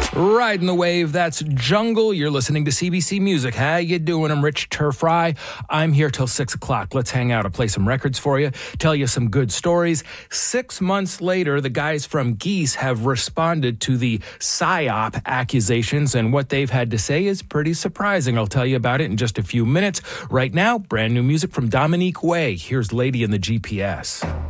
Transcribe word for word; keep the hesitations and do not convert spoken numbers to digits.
Riding the wave, that's Jungle. You're listening to C B C Music. How you doing? I'm Rich Turfry. I'm here till six o'clock. Let's hang out. I'll play some records for you, tell you some good stories. Six months later, the guys from Geese have responded to the PSYOP accusations, and what they've had to say is pretty surprising. I'll tell you about it in just a few minutes. Right now, brand new music from Dominique Way. Here's Lady in the G P S.